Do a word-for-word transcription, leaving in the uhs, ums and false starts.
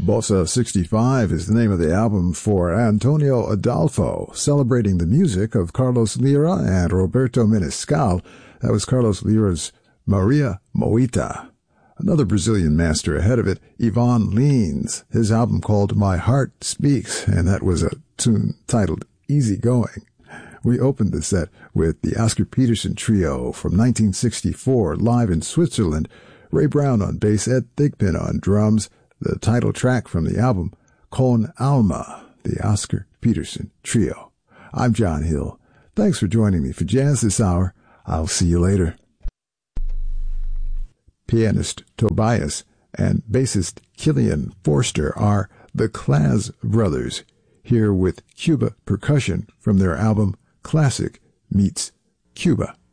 Bossa sixty-five is the name of the album for Antonio Adolfo, celebrating the music of Carlos Lyra and Roberto Menescal. That was Carlos Lyra's Maria Moita. Another Brazilian master ahead of it, Ivan Lins, his album called My Heart Speaks, and that was a tune titled Easy Going. We opened the set with the Oscar Peterson Trio from nineteen sixty-four, live in Switzerland. Ray Brown on bass, Ed Thigpen on drums, the title track from the album, Con Alma, the Oscar Peterson Trio. I'm John Hill. Thanks for joining me for Jazz this hour. I'll see you later. Pianist Tobias and bassist Killian Forster are the Claz Brothers, here with Cuba percussion from their album Classic Meets Cuba.